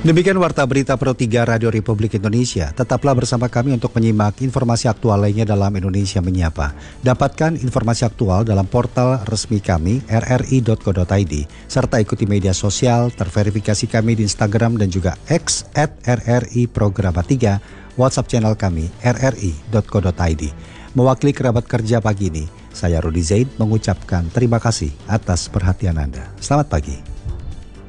Demikian Warta Berita Pro 3 Radio Republik Indonesia. Tetaplah bersama kami untuk menyimak informasi aktual lainnya dalam Indonesia Menyapa. Dapatkan informasi aktual dalam portal resmi kami rri.co.id serta ikuti media sosial terverifikasi kami di Instagram dan juga X @RRI_Programa3, WhatsApp channel kami rri.co.id. Mewakili kerabat kerja pagi ini, saya Rudi Zaid mengucapkan terima kasih atas perhatian Anda. Selamat pagi.